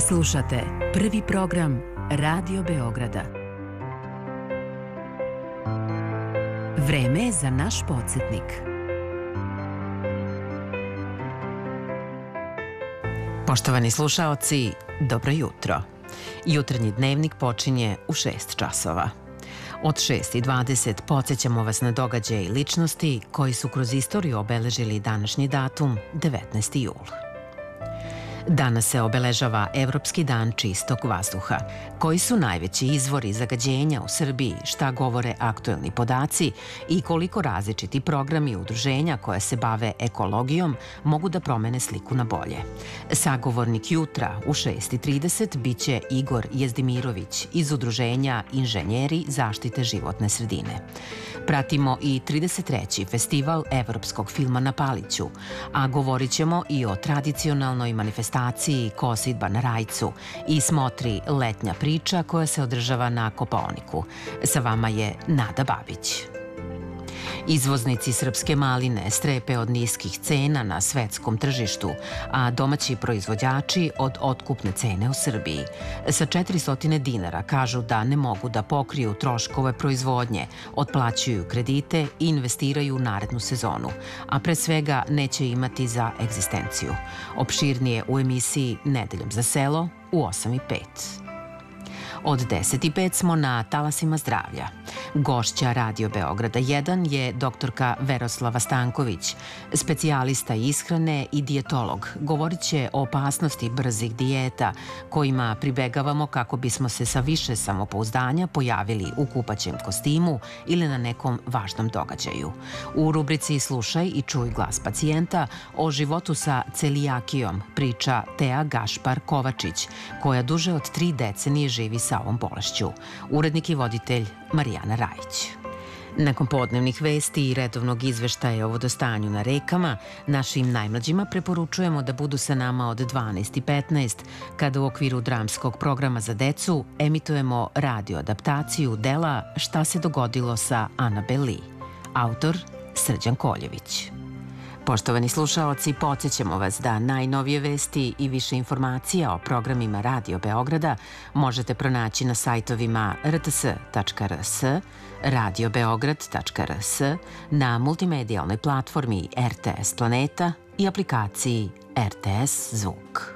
Slušate prvi program Radio Beograda. Vreme je za naš podsjetnik. Poštovani slušaoci, dobro jutro. Jutarnji dnevnik počinje u 6 časova. Od 6:20 podsjećamo vas na događaje i ličnosti koji su kroz istoriju obeležili današnji datum, 19. jul. Danas se obeležava Evropski dan čistog vazduha. Koji su najveći izvori zagađenja u Srbiji, šta govore aktuelni podaci i koliko različiti programi i udruženja koja se bave ekologijom mogu da promene sliku na bolje. Sagovornik jutra u 6:30 biće Igor Jezdimirović iz udruženja Inženjeri zaštite životne sredine. Pratimo i 33. festival evropskog filma na Paliću, a govorit ćemo i o tradicionalnoj manifestaciji Kosidba na Rajcu i smotri Letnja priča koja se održava na Kopaoniku. Sa vama je Nada Babić. Izvoznici srpske maline strepe od niskih cena na svetskom tržištu, a domaći proizvođači od otkupne cene u Srbiji. Sa 400 dinara kažu da ne mogu da pokriju troškove proizvodnje, otplaćuju kredite i investiraju u narednu sezonu, a pre svega neće imati za egzistenciju. Opširnije u emisiji Nedeljom za selo u 8:05. Od 10:05 smo na talasima zdravlja. Gošća Radio Beograda 1 je doktorka Veroslava Stanković, specijalista ishrane i dijetolog. Govorit će o opasnosti brzih dijeta kojima pribegavamo kako bismo se sa više samopouzdanja pojavili u kupaćem kostimu ili na nekom važnom događaju. U rubrici Slušaj i čuj glas pacijenta o životu sa celijakijom priča Tea Gašpar Kovačić, koja duže od 3 decenije živi sa ovom bolešću. Urednik i voditelj Marijana Rajić. Nakon podnevnih vesti i redovnog izveštaja o vodostanju na rekama, našim najmlađima preporučujemo da budu sa nama od 12:15, kada u okviru dramskog programa za decu emitujemo radio adaptaciju dela Šta se dogodilo sa Annabel Lee. Autor Srđan Koljević. Poštovani slušaoci, podsjećamo vas da najnovije vesti i više informacija o programima Radio Beograda možete pronaći na sajtovima rts.rs, radiobeograd.rs, na multimedijalnoj platformi RTS Planeta i aplikaciji RTS Zvuk.